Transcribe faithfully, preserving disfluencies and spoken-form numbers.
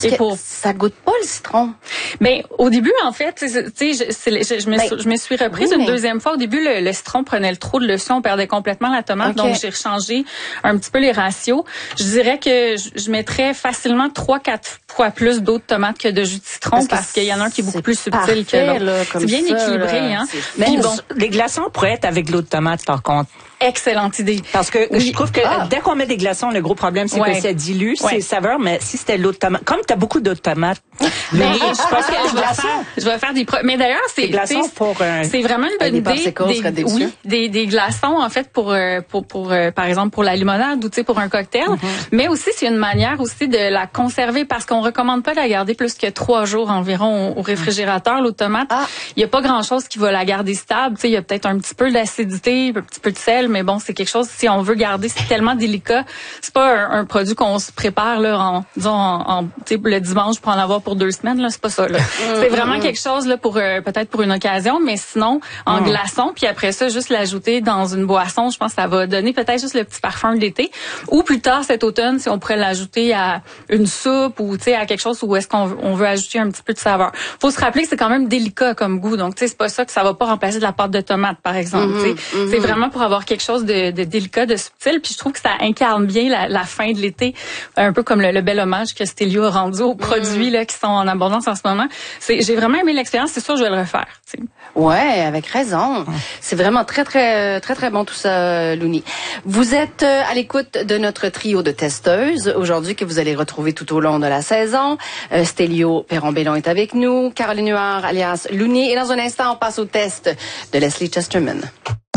Et pour... Ça goûte pas le citron. Mais au début, en fait, tu sais, je, je, je, me suis, je me suis reprise oui, une mais... deuxième fois. Au début, le, le citron prenait le trop de leçon, on perdait complètement la tomate, okay. Donc j'ai rechangé un petit peu les ratios. Je dirais que je, je mettrais facilement trois, quatre fois plus d'eau de tomate que de jus de citron parce, parce qu'il y en a un qui est beaucoup plus subtil parfait, que l'autre. C'est bien ça, équilibré, là. hein. Mais bon, les glaçons pourraient être avec de l'eau de tomate, par contre. Excellente idée. Parce que oui. je trouve que ah. dès qu'on met des glaçons, le gros problème, c'est ouais. que ça dilue ouais. ses saveurs. Mais si c'était l'eau de tomate, comme tu as beaucoup d'eau de tomate, mais je pense que je vais faire, je vais faire des pro... mais d'ailleurs c'est des glaçons pour euh... c'est vraiment une bonne des idée. Des, oui, des des glaçons en fait pour euh, pour pour euh, par exemple pour la limonade ou tu sais pour un cocktail. Mm-hmm. Mais aussi c'est une manière aussi de la conserver parce qu'on recommande pas de la garder plus que trois jours environ au réfrigérateur. L'eau de tomate, il ah. y a pas grand chose qui va la garder stable. Tu sais il y a peut-être un petit peu d'acidité, un petit peu de sel, mais bon c'est quelque chose. Si on veut garder, c'est tellement délicat. C'est pas un, un produit qu'on se prépare là, en, disons, en, en tu sais, le dimanche pour en avoir pour deux semaines là. C'est pas ça là. C'est vraiment quelque chose là pour euh, peut-être pour une occasion, mais sinon en mm. glaçon. Puis après ça, juste l'ajouter dans une boisson. Je pense que ça va donner peut-être juste le petit parfum de l'été. Ou plus tard cet automne, si on pourrait l'ajouter à une soupe ou tu sais à quelque chose où est-ce qu'on on veut ajouter un petit peu de saveur. Faut se rappeler que c'est quand même délicat comme goût. Donc tu sais c'est pas ça que ça va pas remplacer de la pâte de tomate par exemple. Mm-hmm, mm-hmm. C'est vraiment pour avoir quelque chose de, de délicat, de subtil, puis je trouve que ça incarne bien la, la fin de l'été, un peu comme le, le bel hommage que Stélio a rendu aux produits mm. là qui sont en abondance en ce moment. C'est, j'ai vraiment aimé l'expérience, c'est sûr je vais le refaire. T'sais. Ouais, avec raison. C'est vraiment très très très très bon tout ça, Louni. Vous êtes à l'écoute de notre trio de testeuses aujourd'hui que vous allez retrouver tout au long de la saison. Euh, Stélio Perron-Bellon est avec nous, Caroline Huard alias Louni, et dans un instant on passe au test de Leslie Chesterman.